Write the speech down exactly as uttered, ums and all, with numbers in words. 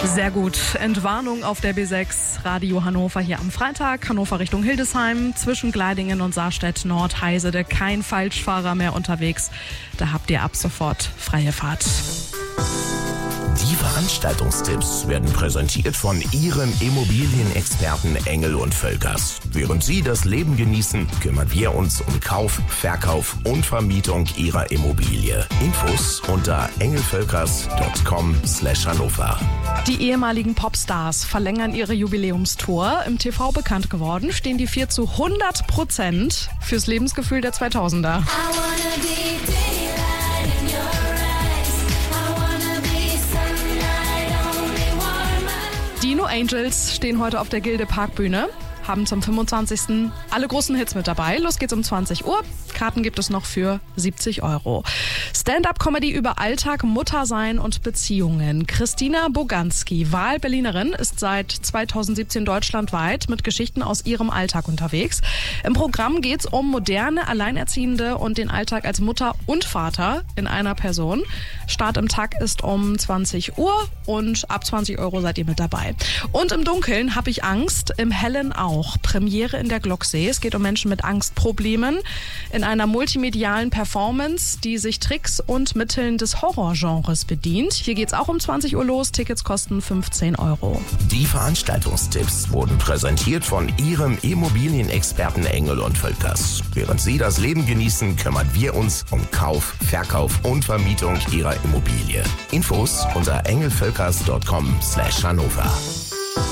Sehr gut. Entwarnung auf der B sechs, Radio Hannover hier am Freitag. Hannover Richtung Hildesheim, zwischen Gleidingen und Saarstedt Nord, Heisede. Kein Falschfahrer mehr unterwegs. Da habt ihr ab sofort freie Fahrt. Die Veranstaltungstipps werden präsentiert von Ihrem Immobilienexperten Engel und Völkers. Während Sie das Leben genießen, kümmern wir uns um Kauf, Verkauf und Vermietung Ihrer Immobilie. Infos unter engelvölkers punkt com slash Hannover. Die ehemaligen Popstars verlängern ihre Jubiläumstour. Im T V bekannt geworden stehen die vier zu hundert Prozent fürs Lebensgefühl der zweitausender. Die No Angels stehen heute auf der Gilde Parkbühne, haben zum fünfundzwanzigsten alle großen Hits mit dabei. Los geht's um zwanzig Uhr. Karten gibt es noch für siebzig Euro. Stand-up-Comedy über Alltag, Muttersein und Beziehungen. Christina Boganski, Wahlberlinerin, ist seit zweitausendsiebzehn deutschlandweit mit Geschichten aus ihrem Alltag unterwegs. Im Programm geht's um moderne Alleinerziehende und den Alltag als Mutter und Vater in einer Person. Start im Tag ist um zwanzig Uhr und ab zwanzig Euro seid ihr mit dabei. Und im Dunkeln habe ich Angst, im Hellen auch. Premiere in der Glocksee. Es geht um Menschen mit Angstproblemen in einer multimedialen Performance, die sich Tricks und Mitteln des Horrorgenres bedient. Hier geht's auch um zwanzig Uhr los. Tickets kosten fünfzehn Euro. Die Veranstaltungstipps wurden präsentiert von Ihrem Immobilienexperten Engel und Völkers. Während Sie das Leben genießen, kümmern wir uns um Kauf, Verkauf und Vermietung Ihrer Immobilie. Infos unter engelvölkers punkt com slash Hannover.